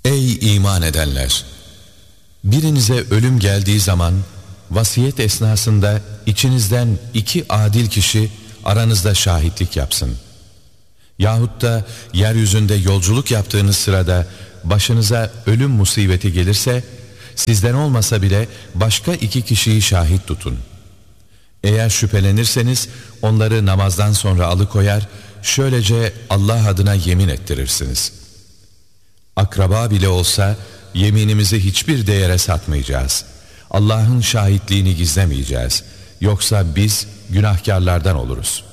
Ey iman edenler! Birinize ölüm geldiği zaman vasiyet esnasında içinizden 2 adil kişi aranızda şahitlik yapsın. Yahut da yeryüzünde yolculuk yaptığınız sırada başınıza ölüm musibeti gelirse, sizden olmasa bile başka 2 kişiyi şahit tutun. Eğer şüphelenirseniz onları namazdan sonra alıkoyar, şöylece Allah adına yemin ettirirsiniz. Akraba bile olsa yeminimizi hiçbir değere satmayacağız. Allah'ın şahitliğini gizlemeyeceğiz. Yoksa biz günahkarlardan oluruz.